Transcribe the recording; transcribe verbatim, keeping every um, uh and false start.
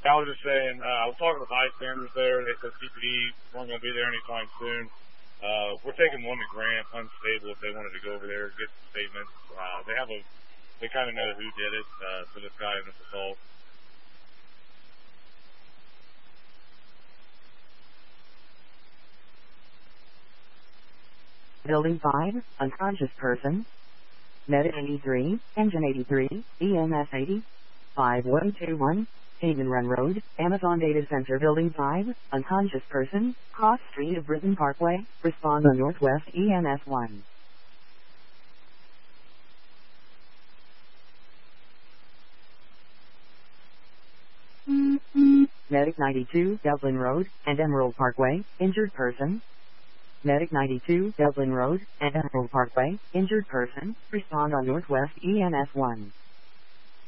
I was just saying, uh, I was talking with bystanders there. They said C P D weren't going to be there anytime soon. Uh, we're taking one to Grant, unstable, if they wanted to go over there, get some statements. Uh, they have a, they kind of know who did it, uh, for this guy in this assault. Building five, unconscious person. Medic eighty-three, Engine eighty-three, E M S eighty, five one two one, Haven Run Road, Amazon Data Center Building five, unconscious person, cross street of Britton Parkway, respond on Northwest E M S one. Medic ninety-two, Dublin Road, and Emerald Parkway, injured person. Medic ninety-two, Dublin Road, and Emerald Parkway, injured person, respond on Northwest E M S one.